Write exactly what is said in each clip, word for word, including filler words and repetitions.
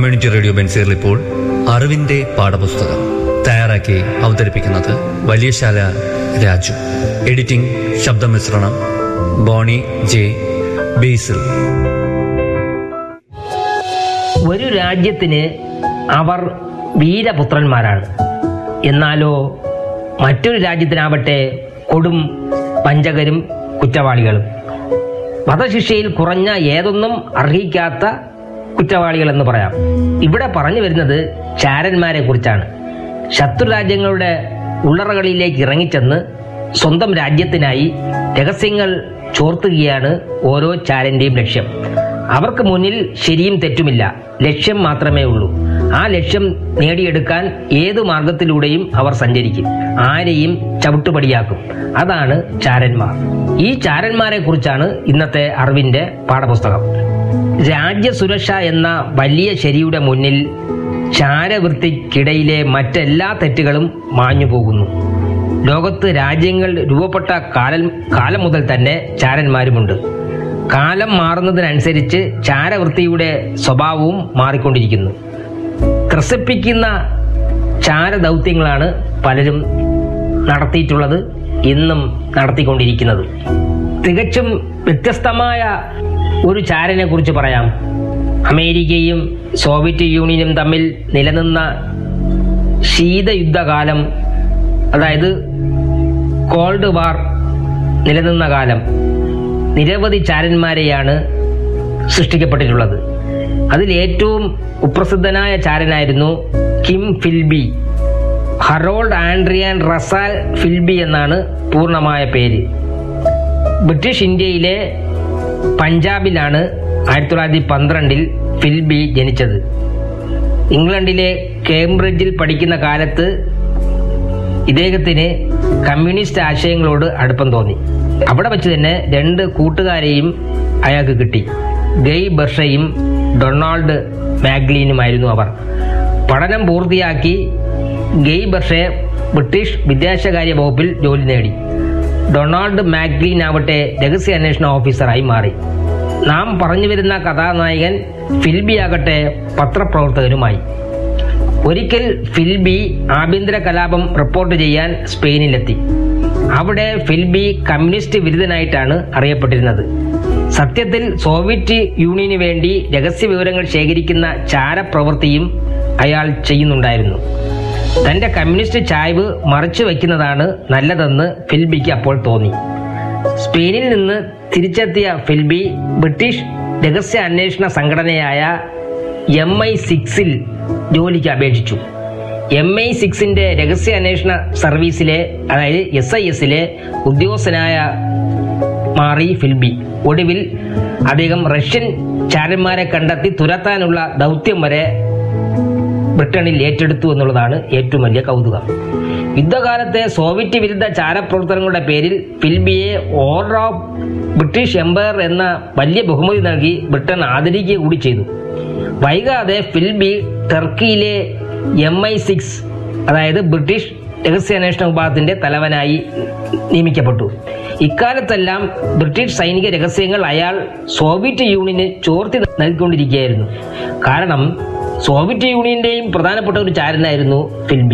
Community radio ബെൻസീറിൽ ഇപ്പോൾ അറിവിന്റെ പാഠപുസ്തകം തയ്യാറാക്കി അവതരിപ്പിക്കുന്നത് വലിയശാല രാജു. എഡിറ്റിംഗ് ശബ്ദമിശ്രണം ബോണി ജെ ബേസിൽ. ഒരു രാജ്യത്തിന് അവർ വീരപുത്രന്മാരാണ്. എന്നാലോ മറ്റൊരു രാജ്യത്തിനാവട്ടെ കൊടും വഞ്ചകരും കുറ്റവാളികളും. വധശിക്ഷയിൽ കുറഞ്ഞ ഏതൊന്നും അർഹിക്കാത്ത കുറ്റവാളികൾ എന്ന് പറയാം. ഇവിടെ പറഞ്ഞു വരുന്നത് ചാരന്മാരെ കുറിച്ചാണ്. ശത്രുരാജ്യങ്ങളുടെ ഉള്ളറകളിലേക്ക് ഇറങ്ങിച്ചെന്ന് സ്വന്തം രാജ്യത്തിനായി രഹസ്യങ്ങൾ ചോർത്തുകയാണ് ഓരോ ചാരന്റെയും ലക്ഷ്യം. അവർക്ക് മുന്നിൽ ശരിയും തെറ്റുമില്ല, ലക്ഷ്യം മാത്രമേ ഉള്ളൂ. ആ ലക്ഷ്യം നേടിയെടുക്കാൻ ഏതു മാർഗത്തിലൂടെയും അവർ സഞ്ചരിക്കും, ആരെയും ചവിട്ടുപടിയാക്കും. അതാണ് ചാരന്മാർ. ഈ ചാരന്മാരെ കുറിച്ചാണ് ഇന്നത്തെ അറിവിന്റെ പാഠപുസ്തകം. രാജ്യസുരക്ഷ എന്ന വലിയ ശരിയുടെ മുന്നിൽ ചാരവൃത്തിക്കിടയിലെ മറ്റെല്ലാ തെറ്റുകളും മാഞ്ഞു പോകുന്നു. ലോകത്ത് രാജ്യങ്ങൾ രൂപപ്പെട്ട കാലം കാലം മുതൽ തന്നെ ചാരന്മാരുമുണ്ട്. കാലം മാറുന്നതിനനുസരിച്ച് ചാരവൃത്തിയുടെ സ്വഭാവവും മാറിക്കൊണ്ടിരിക്കുന്നു. ത്രസിപ്പിക്കുന്ന ചാരദൗത്യങ്ങളാണ് പലരും നടത്തിയിട്ടുള്ളത്, ഇന്നും നടത്തിക്കൊണ്ടിരിക്കുന്നത്. തികച്ചും വ്യത്യസ്തമായ ഒരു ചാരനെ കുറിച്ച് പറയാം. അമേരിക്കയും സോവിയറ്റ് യൂണിയനും തമ്മിൽ നിലനിന്ന ശീതയുദ്ധകാലം, അതായത് കോൾഡ് വാർ നിലനിന്ന കാലം, നിരവധി ചാരന്മാരെയാണ് സൃഷ്ടിക്കപ്പെട്ടിട്ടുള്ളത്. അതിൽ ഏറ്റവും കുപ്രസിദ്ധനായ ചാരനായിരുന്നു കിം ഫിൽബി. ഹറോൾഡ് ആൻഡ്രിയാൻ റസാൽ ഫിൽബി എന്നാണ് പൂർണ്ണമായ പേര്. ബ്രിട്ടീഷ് ഇന്ത്യയിലെ പഞ്ചാബിലാണ് ആയിരത്തി തൊള്ളായിരത്തി പന്ത്രണ്ടിൽ ഫിൽബി ജനിച്ചത്. ഇംഗ്ലണ്ടിലെ കേംബ്രിഡ്ജിൽ പഠിക്കുന്ന കാലത്ത് ഇദ്ദേഹത്തിന് കമ്മ്യൂണിസ്റ്റ് ആശയങ്ങളോട് അടുപ്പം തോന്നി. അവിടെ വെച്ച് തന്നെ രണ്ട് കൂട്ടുകാരെയും അയാൾക്ക് കിട്ടി. ഗെയ് ബർഷയും ഡൊണാൾഡ് മാഗ്ലീനുമായിരുന്നു അവർ. പഠനം പൂർത്തിയാക്കി ഗെയ് ബർഷെ ബ്രിട്ടീഷ് വിദേശകാര്യ വകുപ്പിൽ ജോലി നേടി. ഡൊണാൾഡ് മാഗ്ലീൻ ആവട്ടെ രഹസ്യാന്വേഷണ ഓഫീസറായി മാറി. നാം പറഞ്ഞു വരുന്ന കഥാനായകൻ ഫിൽബി ആകട്ടെ പത്രപ്രവർത്തകനുമായി. ഒരിക്കൽ ഫിൽബി ആഭ്യന്തര കലാപം റിപ്പോർട്ട് ചെയ്യാൻ സ്പെയിനിലെത്തി. അവിടെ ഫിൽബി കമ്മ്യൂണിസ്റ്റ് വിരുദ്ധനായിട്ടാണ് അറിയപ്പെട്ടിരുന്നത്. സത്യത്തിൽ സോവിയറ്റ് യൂണിയന് വേണ്ടി രഹസ്യ വിവരങ്ങൾ ശേഖരിക്കുന്ന ചാരപ്രവൃത്തിയും അയാൾ ചെയ്യുന്നുണ്ടായിരുന്നു. തന്റെ കമ്മ്യൂണിസ്റ്റ് ചായ്വ് മറച്ചു വയ്ക്കുന്നതാണ് നല്ലതെന്ന് ഫിൽബിക്ക് അപ്പോൾ തോന്നി. സ്പെയിനിൽ നിന്ന് തിരിച്ചെത്തിയ ഫിൽബി ബ്രിട്ടീഷ് രഹസ്യ അന്വേഷണ സംഘടനയായ എം ഐ സിക്സിൽ ജോലിക്ക് അപേക്ഷിച്ചു. എം ഐ സിക്സിന്റെ രഹസ്യ അന്വേഷണ സർവീസിലെ, അതായത് എസ് ഐ എസിലെ ഉദ്യോഗസ്ഥനായ മാറി ഫിൽബി. ഒടുവിൽ അദ്ദേഹം റഷ്യൻ ചാരന്മാരെ കണ്ടെത്തി തുരത്താനുള്ള ദൗത്യം വരെ ബ്രിട്ടനിൽ ഏറ്റെടുത്തു എന്നുള്ളതാണ് ഏറ്റവും വലിയ കൗതുകം. യുദ്ധകാലത്തെ സോവിയറ്റ് വിരുദ്ധ ചാരപ്രവർത്തനങ്ങളുടെ പേരിൽ ഫിൽബിയെ ഓർഡർ ഓഫ് ബ്രിട്ടീഷ് എംപയർ എന്ന വലിയ ബഹുമതി നൽകി ബ്രിട്ടൻ ആദരിക്കുക കൂടി ചെയ്തു. വൈകാതെ ഫിൽബി ടർക്കിയിലെ എം ഐ സിക്സ്, അതായത് ബ്രിട്ടീഷ് രഹസ്യാന്വേഷണ വിഭാഗത്തിന്റെ തലവനായി നിയമിക്കപ്പെട്ടു. ഇക്കാലത്തെല്ലാം ബ്രിട്ടീഷ് സൈനിക രഹസ്യങ്ങൾ അയാൾ സോവിയറ്റ് യൂണിയന് ചോർത്തി നൽകിക്കൊണ്ടിരിക്കുകയായിരുന്നു. കാരണം സോവിയറ്റ് യൂണിയന്റെയും പ്രധാനപ്പെട്ട ഒരു ചാരനായിരുന്നു ഫിൽബി.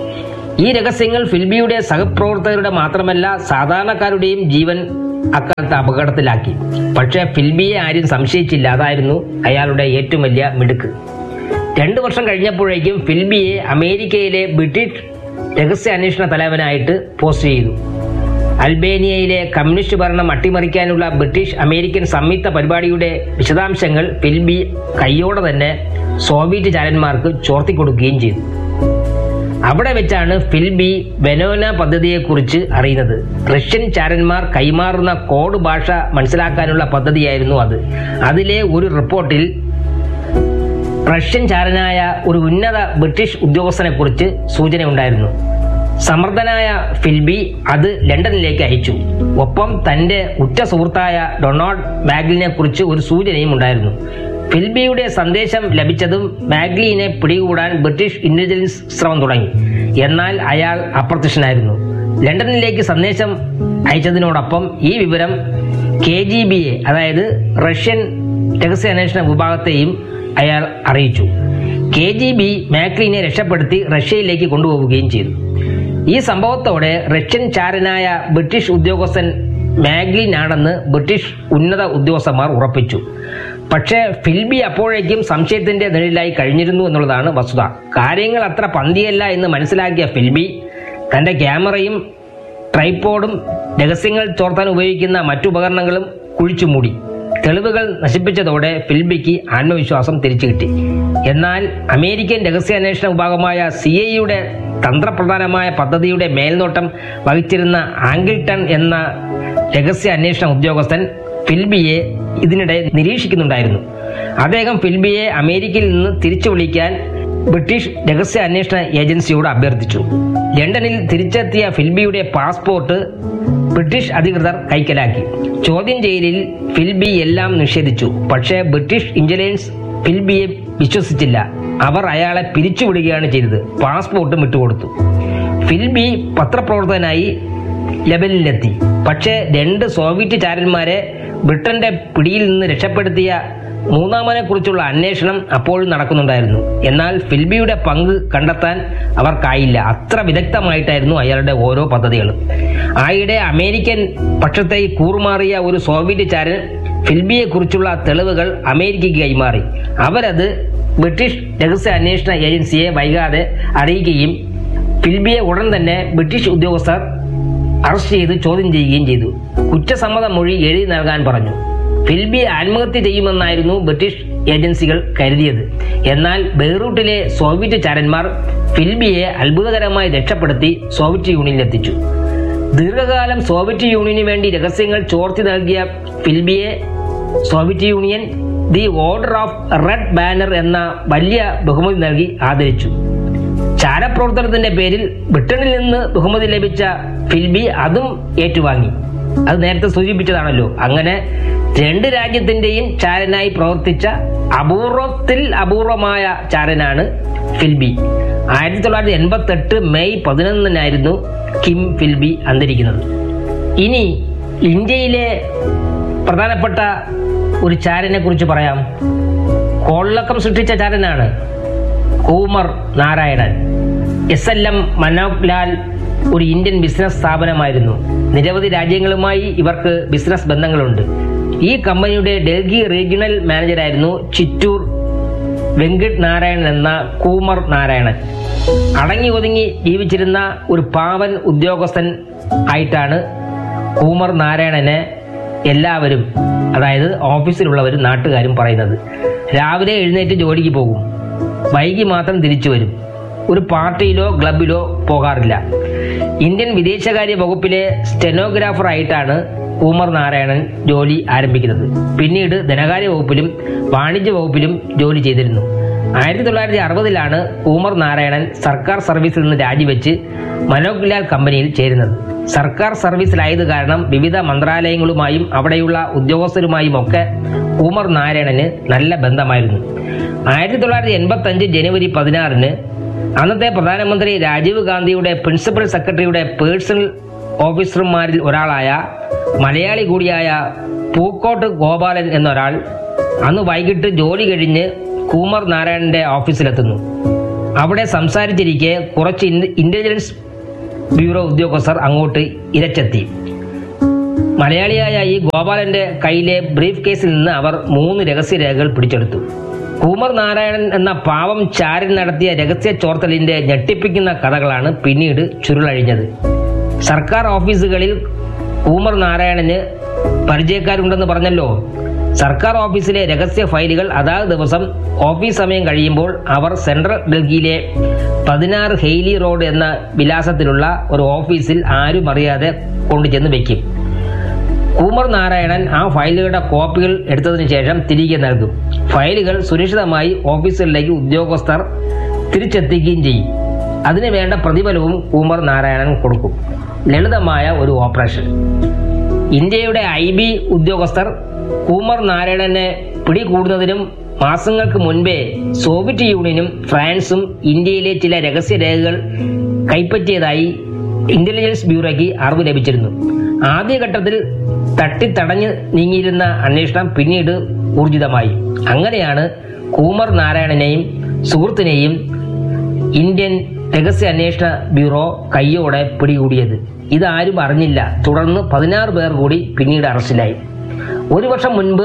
ഈ രഹസ്യങ്ങൾ ഫിൽബിയുടെ സഹപ്രവർത്തകരുടെ മാത്രമല്ല സാധാരണക്കാരുടെയും ജീവൻ അക്കാലത്ത് അപകടത്തിലാക്കി. പക്ഷേ ഫിൽബിയെ ആരും സംശയിച്ചില്ല. അതായിരുന്നു അയാളുടെ ഏറ്റവും വലിയ മിടുക്ക്. രണ്ടു വർഷം കഴിഞ്ഞപ്പോഴേക്കും ഫിൽബിയെ അമേരിക്കയിലെ ബ്രിട്ടീഷ് രഹസ്യ അന്വേഷണ തലവനായിട്ട് പോസ്റ്റ് ചെയ്തു. അൽബേനിയയിലെ കമ്മ്യൂണിസ്റ്റ് ഭരണം അട്ടിമറിക്കാനുള്ള ബ്രിട്ടീഷ് അമേരിക്കൻ സംയുക്ത പരിപാടിയുടെ വിശദാംശങ്ങൾ ഫിൽബി കയ്യോടെ തന്നെ സോവിയറ്റ് ചാരന്മാർക്ക് ചോർത്തിക്കൊടുക്കുകയും ചെയ്തു. അവിടെ വെച്ചാണ് ഫിൽബി വെനോന പദ്ധതിയെക്കുറിച്ച് അറിയുന്നത്. റഷ്യൻ ചാരന്മാർ കൈമാറുന്ന കോഡ് ഭാഷ മനസ്സിലാക്കാനുള്ള പദ്ധതിയായിരുന്നു അത്. അതിലെ ഒരു റിപ്പോർട്ടിൽ റഷ്യൻ ചാരനായ ഒരു ഉന്നത ബ്രിട്ടീഷ് ഉദ്യോഗസ്ഥനെ കുറിച്ച് സൂചനയുണ്ടായിരുന്നു. സമർത്ഥനായ ഫിൽബി അത് ലണ്ടനിലേക്ക് അയച്ചു. ഒപ്പം തന്റെ ഉറ്റ സുഹൃത്തായ ഡൊണാൾഡ് മാഗ്ലിനെ കുറിച്ച് ഒരു സൂചനയും ഉണ്ടായിരുന്നു. ഫിൽബിയുടെ സന്ദേശം ലഭിച്ചതും മാഗ്ലീനെ പിടികൂടാൻ ബ്രിട്ടീഷ് ഇന്റലിജൻസ് ശ്രമം തുടങ്ങി. എന്നാൽ അയാൾ അപ്രത്യക്ഷനായിരുന്നു. ലണ്ടനിലേക്ക് സന്ദേശം അയച്ചതിനോടൊപ്പം ഈ വിവരം കെ ജി ബിയെ, അതായത് റഷ്യൻ രഹസ്യാന്വേഷണ വിഭാഗത്തെയും അയാൾ അറിയിച്ചു. കെ ജി ബി മാക്ലിനെ രക്ഷപ്പെടുത്തി റഷ്യയിലേക്ക് കൊണ്ടുപോവുകയും ചെയ്തു. ഈ സംഭവത്തോടെ റഷ്യൻ ചാരനായ ബ്രിട്ടീഷ് ഉദ്യോഗസ്ഥൻ മാഗ്ലിൻ ആണെന്ന് ബ്രിട്ടീഷ് ഉന്നത ഉദ്യോഗസ്ഥന്മാർ ഉറപ്പിച്ചു. പക്ഷേ ഫിൽബി അപ്പോഴേക്കും സംശയത്തിന്റെ നിഴലിലായി കഴിഞ്ഞിരുന്നു എന്നുള്ളതാണ് വസ്തുത. കാര്യങ്ങൾ അത്ര പന്തിയല്ല എന്ന് മനസ്സിലാക്കിയ ഫിൽബി തന്റെ ക്യാമറയും ട്രൈപോഡും രഹസ്യങ്ങൾ ചോർത്താൻ ഉപയോഗിക്കുന്ന മറ്റുപകരണങ്ങളും കുഴിച്ചുമൂടി. തെളിവുകൾ നശിപ്പിച്ചതോടെ ഫിൽബിക്ക് ആത്മവിശ്വാസം തിരിച്ചു കിട്ടി. എന്നാൽ അമേരിക്കൻ രഹസ്യാന്വേഷണ വിഭാഗമായ സി ഐ യുടെ തന്ത്രപ്രധാനമായ പദ്ധതിയുടെ മേൽനോട്ടം വഹിച്ചിരുന്ന ആംഗിൾട്ടൺ എന്ന രഹസ്യ അന്വേഷണ ഉദ്യോഗസ്ഥൻ ഫിൽബിയെ ഇതിനിടെ നിരീക്ഷിക്കുന്നുണ്ടായിരുന്നു. അദ്ദേഹം ഫിൽബിയെ അമേരിക്കയിൽ നിന്ന് തിരിച്ചു വിളിക്കാൻ ബ്രിട്ടീഷ് രഹസ്യ അന്വേഷണ ഏജൻസിയോട് അഭ്യർത്ഥിച്ചു. ലണ്ടനിൽ തിരിച്ചെത്തിയ ഫിൽബിയുടെ പാസ്പോർട്ട് ബ്രിട്ടീഷ് അധികൃതർ കൈക്കലാക്കി. ചോദ്യം ചെയ്യലിൽ ഫിൽബി എല്ലാം നിഷേധിച്ചു. പക്ഷേ ബ്രിട്ടീഷ് ഇന്റലിജൻസ് ഫിൽബിയെ വിശ്വസിച്ചില്ല. അവർ അയാളെ പിരിച്ചുവിടുകയാണ് ചെയ്തത്. പാസ്പോർട്ടും വിട്ടുകൊടുത്തു. ഫിൽബി പത്രപ്രവർത്തകനായി ലെബനിലെത്തി. പക്ഷേ രണ്ട് സോവിയറ്റ് ചാരന്മാരെ ബ്രിട്ടന്റെ പിടിയിൽ നിന്ന് രക്ഷപ്പെടുത്തിയ മൂന്നാമനെ കുറിച്ചുള്ള അന്വേഷണം അപ്പോഴും നടക്കുന്നുണ്ടായിരുന്നു. എന്നാൽ ഫിൽബിയുടെ പങ്ക് കണ്ടെത്താൻ അവർക്കായില്ല. അത്ര വിദഗ്ധമായിട്ടായിരുന്നു അയാളുടെ ഓരോ പദ്ധതികളും. ആയിടെ അമേരിക്കൻ പക്ഷത്തേക്ക് കൂറുമാറിയ ഒരു സോവിയറ്റ് ചാരൻ ഫിൽബിയെ കുറിച്ചുള്ള തെളിവുകൾ അമേരിക്കയ്ക്ക് കൈമാറി. അവരത് ബ്രിട്ടീഷ് രഹസ്യ അന്വേഷണ ഏജൻസിയെ വൈകാതെ അറിയിക്കുകയും ഫിൽബിയെ ഉടൻ തന്നെ ബ്രിട്ടീഷ് ഉദ്യോഗസ്ഥർ അറസ്റ്റ് ചെയ്ത് ചോദ്യം ചെയ്യുകയും ചെയ്തു. കുറ്റസമ്മത മൊഴി എഴുതി നൽകാൻ പറഞ്ഞു. ഫിൽബി ആത്മഹത്യ ചെയ്യുമെന്നായിരുന്നു ബ്രിട്ടീഷ് ഏജൻസികൾ കരുതിയത്. എന്നാൽ ബെയ്റൂട്ടിലെ സോവിയറ്റ് ചാരന്മാർ ഫിൽബിയെ അത്ഭുതകരമായി രക്ഷപ്പെടുത്തി സോവിയറ്റ് യൂണിയനിലെത്തിച്ചു. ദീർഘകാലം സോവിയറ്റ് യൂണിയന് വേണ്ടി രഹസ്യങ്ങൾ ചോർത്തി നൽകിയ ഫിൽബിയെ Soviet union the order of red banner എന്ന വലിയ ബഹുമതി നൽകി ആദരിച്ചു. ചാരപ്രവർത്തനത്തിന്റെ പേരിൽ ബ്രിട്ടനിൽ നിന്ന് ബഹുമതി ലഭിച്ച ഫിൽബി അതും ഏറ്റുവാങ്ങി. അത് നേരത്തെ സൂചിപ്പിച്ചതാണല്ലോ. അങ്ങനെ രണ്ട് രാജ്യത്തിന്റെയും ചാരനായി പ്രവർത്തിച്ച അപൂർവത്തിൽ അപൂർവമായ ചാരനാണ് ഫിൽബി. ആയിരത്തി തൊള്ളായിരത്തി എൺപത്തി എട്ട് മെയ് പതിനൊന്നിനായിരുന്നു കിം ഫിൽബി അന്തരിക്കുന്നത്. ഇനി ഇന്ത്യയിലെ പ്രധാനപ്പെട്ട ഒരു ചാരനെ കുറിച്ച് പറയാം. കോളക്കം സൃഷ്ടിച്ച ചാരനാണ് Coomar Narayanan. S L M Manohar Lal ഒരു ഇന്ത്യൻ ബിസിനസ് സ്ഥാപനമായിരുന്നു. നിരവധി രാജ്യങ്ങളുമായി ഇവർക്ക് ബിസിനസ് ബന്ധങ്ങളുണ്ട്. ഈ കമ്പനിയുടെ ഡൽഹി റീജിയണൽ മാനേജറായിരുന്നു ചിറ്റൂർ വെങ്കട് നാരായണൻ എന്ന കൂമർ നാരായണൻ. അടങ്ങി ഒതുങ്ങി ജീവിച്ചിരുന്ന ഒരു പാവൻ ഉദ്യോഗസ്ഥൻ ആയിട്ടാണ് കൂമർ നാരായണനെ എല്ലാവരും, അതായത് ഓഫീസിലുള്ളവരും നാട്ടുകാരും പറയുന്നത്. രാവിലെ എഴുന്നേറ്റ് ജോലിക്ക് പോകും, വൈകി മാത്രം തിരിച്ചു വരും. ഒരു പാർട്ടിയിലോ ക്ലബിലോ പോകാറില്ല. ഇന്ത്യൻ വിദേശകാര്യ വകുപ്പിലെ സ്റ്റെനോഗ്രാഫർ ആയിട്ടാണ് കൂമർ നാരായണൻ ജോലി ആരംഭിക്കുന്നത്. പിന്നീട് ധനകാര്യ വകുപ്പിലും വാണിജ്യ വകുപ്പിലും ജോലി ചെയ്തിരുന്നു. ആയിരത്തി തൊള്ളായിരത്തി അറുപതിലാണ് കൂമർ നാരായണൻ സർക്കാർ സർവീസിൽ നിന്ന് രാജിവെച്ച് മനോഹർ ലാൽ കമ്പനിയിൽ ചേരുന്നത്. സർക്കാർ സർവീസിലായത് കാരണം വിവിധ മന്ത്രാലയങ്ങളുമായും അവിടെയുള്ള ഉദ്യോഗസ്ഥരുമായും ഒക്കെ കൂമർ നാരായണന് നല്ല ബന്ധമായിരുന്നു. ആയിരത്തി തൊള്ളായിരത്തി എൺപത്തി അഞ്ച് ജനുവരി പതിനാറിന് അന്നത്തെ പ്രധാനമന്ത്രി രാജീവ് ഗാന്ധിയുടെ പ്രിൻസിപ്പൽ സെക്രട്ടറിയുടെ പേഴ്സണൽ ഓഫീസർമാരിൽ ഒരാളായ മലയാളി കൂടിയായ പൂക്കോട്ട് ഗോപാലൻ എന്നൊരാൾ അന്ന് വൈകിട്ട് ജോലി കഴിഞ്ഞ് കൂമർ നാരായണന്റെ ഓഫീസിലെത്തുന്നു. അവിടെ സംസാരിച്ചിരിക്കെ കുറച്ച് ഇന്റലിജൻസ് ബ്യൂറോ ഉദ്യോഗസ്ഥർ അങ്ങോട്ട് ഇരച്ചെത്തി. മലയാളിയായ ഈ ഗോപാലന്റെ കയ്യിലെ ബ്രീഫ് കേസിൽ നിന്ന് അവർ മൂന്ന് രഹസ്യരേഖകൾ പിടിച്ചെടുത്തു. കൂമർ നാരായണൻ എന്ന പാവം ചാരൻ നടത്തിയ രഹസ്യ ചോർത്തലിന്റെ ഞെട്ടിപ്പിക്കുന്ന കഥകളാണ് പിന്നീട് ചുരുളഴിഞ്ഞത്. സർക്കാർ ഓഫീസുകളിൽ കൂമർ നാരായണന് പരിചയക്കാരുണ്ടെന്ന് പറഞ്ഞല്ലോ. സർക്കാർ ഓഫീസിലെ രഹസ്യ ഫയലുകൾ അതാത് ദിവസം ഓഫീസ് സമയം കഴിയുമ്പോൾ അവർ സെൻട്രൽ ഡൽഹിയിലെ പതിനാറ് ഹെയ്ലി റോഡ് എന്ന വിലാസത്തിലുള്ള ഒരു ഓഫീസിൽ ആരും അറിയാതെ കൊണ്ടുചെന്ന് വെക്കും. കൂമർ നാരായണൻ ആ ഫയലുകളുടെ കോപ്പികൾ എടുത്തതിനു ശേഷം തിരികെ നൽകും. ഫയലുകൾ സുരക്ഷിതമായി ഓഫീസുകളിലേക്ക് ഉദ്യോഗസ്ഥർ തിരിച്ചെത്തിക്കുകയും ചെയ്യും. അതിനു വേണ്ട പ്രതിഫലവും കൂമർ നാരായണൻ കൊടുക്കും. ലളിതമായ ഒരു ഓപ്പറേഷൻ. ഇന്ത്യയുടെ ഐ ബി ഉദ്യോഗസ്ഥർ കൂമർ നാരായണനെ പിടികൂടുന്നതിനും മാസങ്ങൾക്ക് മുൻപേ സോവിയറ്റ് യൂണിയനും ഫ്രാൻസും ഇന്ത്യയിലെ ചില രഹസ്യരേഖകൾ കൈപ്പറ്റിയതായി ഇന്റലിജൻസ് ബ്യൂറോയ്ക്ക് അറിവ് ലഭിച്ചിരുന്നു. ആദ്യഘട്ടത്തിൽ തട്ടിത്തടഞ്ഞ് നീങ്ങിയിരുന്ന അന്വേഷണം പിന്നീട് ഊർജിതമായി. അങ്ങനെയാണ് കൂമർ നാരായണനെയും സുഹൃത്തിനെയും ഇന്ത്യൻ രഹസ്യ അന്വേഷണ ബ്യൂറോ കയ്യോടെ പിടികൂടിയത്. ഇതാരും അറിഞ്ഞില്ല. തുടർന്ന് പതിനാറ് പേർ കൂടി പിന്നീട് അറസ്റ്റിലായി. ഒരു വർഷം മുൻപ്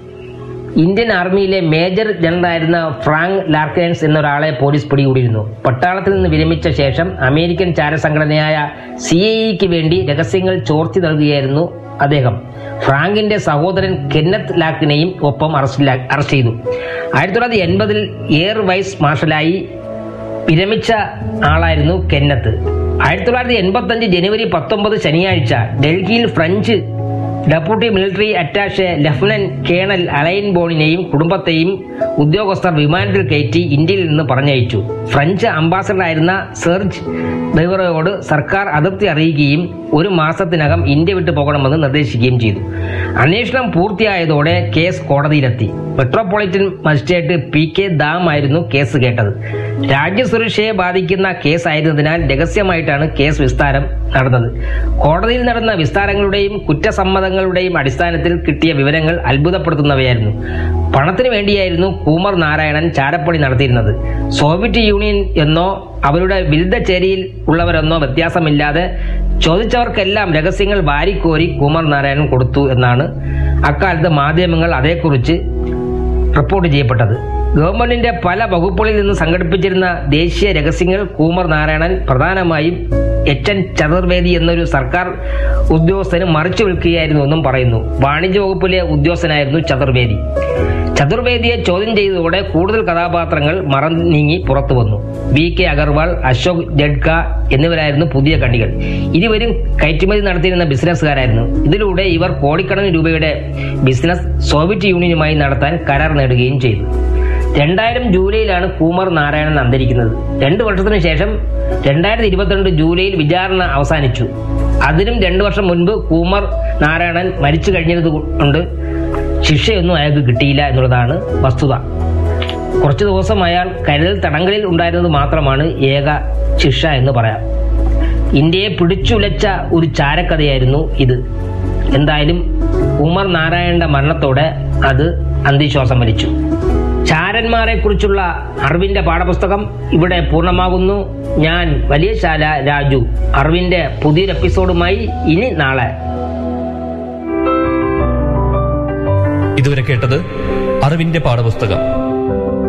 ഇന്ത്യൻ ആർമിയിലെ മേജർ ജനറലായിരുന്ന ഫ്രാങ്ക് ലാർക്കൻസ് എന്നൊരാളെ പോലീസ് പിടികൂടിയിരുന്നു. പട്ടാളത്തിൽ നിന്ന് വിരമിച്ച ശേഷം അമേരിക്കൻ ചാരസംഘടനയായ സി ഐ എക്ക് വേണ്ടി രഹസ്യങ്ങൾ ചോർത്തി നൽകുകയായിരുന്നു അദ്ദേഹം. ഫ്രാങ്കിന്റെ സഹോദരൻ കെന്നത്ത് ലാർക്കിനെയും ഒപ്പം അറസ്റ്റ് അറസ്റ്റ് ചെയ്തു. ആയിരത്തി തൊള്ളായിരത്തി എൺപതിൽ എയർ വൈസ് മാർഷലായി വിരമിച്ച ആളായിരുന്നു കെന്നത്ത്. ആയിരത്തി തൊള്ളായിരത്തി എൺപത്തി അഞ്ച് ജനുവരി പത്തൊമ്പത് ശനിയാഴ്ച ഡൽഹിയിൽ French deputy military attache lieutenant colonel align ബോണിനെയും കുടുംബത്തെയും ഉദ്യോഗസ്ഥർ വിമാനത്തിൽ കയറ്റി ഇന്ത്യയിൽ നിന്ന് പറഞ്ഞയച്ചു. ഫ്രഞ്ച് അംബാസഡറായിരുന്ന സെർജ് ബെവറോയോട് സർക്കാർ അതിർത്തി അറിയിക്കുകയും ഒരു മാസത്തിനകം ഇന്ത്യ വിട്ടു പോകണമെന്ന് നിർദ്ദേശിക്കുകയും ചെയ്തു. അന്വേഷണം പൂർത്തിയായതോടെ case കോടതിയിലെത്തി. Metropolitan magistrate P K Dham ആയിരുന്നു കേസ് കേട്ടത്. രാജ്യസുരക്ഷയെ ബാധിക്കുന്ന കേസായിരുന്നതിനാൽ രഹസ്യമായിട്ടാണ് കേസ് വിസ്താരം നടന്നത്. കോടതിയിൽ നടന്ന വിസ്താരങ്ങളുടെയും കുറ്റസമ്മതങ്ങളുടെയും അടിസ്ഥാനത്തിൽ കിട്ടിയ വിവരങ്ങൾ അത്ഭുതപ്പെടുത്തുന്നവയായിരുന്നു. പണത്തിനു വേണ്ടിയായിരുന്നു കൂമർ നാരായണൻ ചാരപ്പണി നടത്തിയിരുന്നത്. സോവിയറ്റ് യൂണിയൻ എന്നോ അവരുടെ വിരുദ്ധ ചേരിയിൽ ഉള്ളവരെന്നോ വ്യത്യാസമില്ലാതെ ചോദിച്ചവർക്കെല്ലാം രഹസ്യങ്ങൾ വാരിക്കോരി കൂമർ നാരായണൻ കൊടുത്തു എന്നാണ് അക്കാലത്ത് മാധ്യമങ്ങൾ അതേക്കുറിച്ച് റിപ്പോർട്ട് ചെയ്യപ്പെട്ടത്. ഗവൺമെന്റിന്റെ പല വകുപ്പുകളിൽ നിന്ന് സംഘടിപ്പിച്ചിരുന്ന ദേശീയ രഹസ്യങ്ങൾ കൂമർ നാരായണൻ പ്രധാനമായും എച്ച് എൻ ചതുർവേദി എന്നൊരു സർക്കാർ ഉദ്യോഗസ്ഥന് മറിച്ചു വിൽക്കുകയായിരുന്നു എന്നും പറയുന്നു. വാണിജ്യ വകുപ്പിലെ ഉദ്യോഗസ്ഥനായിരുന്നു ചതുർവേദി. ചതുർവേദിയെ ചോദ്യം ചെയ്തതോടെ കൂടുതൽ കഥാപാത്രങ്ങൾ മറന്നു നീങ്ങി പുറത്തു വന്നു. വി കെ അഗർവാൾ, അശോക് ജഡ്ക എന്നിവരായിരുന്നു പുതിയ കണ്ണികൾ. ഇരുവരും കയറ്റുമതി നടത്തിയിരുന്ന ബിസിനസ്സുകാരായിരുന്നു. ഇതിലൂടെ ഇവർ കോടിക്കണക്കിന് രൂപയുടെ ബിസിനസ് സോവിയറ്റ് യൂണിയനുമായി നടത്താൻ കരാർ നേടുകയും ചെയ്തു. രണ്ടായിരം ജൂലൈയിലാണ് കൂമർ നാരായണൻ അന്തരിക്കുന്നത്. രണ്ടു വർഷത്തിനു ശേഷം രണ്ടായിരത്തി ഇരുപത്തിരണ്ട് ജൂലൈയിൽ വിചാരണ അവസാനിച്ചു. അതിനും രണ്ടു വർഷം മുൻപ് കൂമർ നാരായണൻ മരിച്ചു കഴിഞ്ഞത് കൊണ്ട് ശിക്ഷയൊന്നും അയാൾക്ക് കിട്ടിയില്ല എന്നുള്ളതാണ് വസ്തുത. കുറച്ചു ദിവസം അയാൾ കരുതൽ തടങ്കലിൽ ഉണ്ടായിരുന്നത് മാത്രമാണ് ഏക ശിക്ഷ എന്ന് പറയാം. ഇന്ത്യയെ പിടിച്ചുലച്ച ഒരു ചാരക്കഥയായിരുന്നു ഇത്. എന്തായാലും കൂമർ നാരായണന്റെ മരണത്തോടെ അത് അന്ത്യശ്വാസം വലിച്ചു. ചാരന്മാരെ കുറിച്ചുള്ള അറിവിന്റെ പാഠപുസ്തകം ഇവിടെ പൂർണ്ണമാകുന്നു. ഞാൻ വലിയശാല രാജു. അറിവിന്റെ പുതിയൊരു എപ്പിസോഡുമായി ഇനി നാളെ. ഇതുവരെ കേട്ടത് അറിവിന്റെ പാഠപുസ്തകം.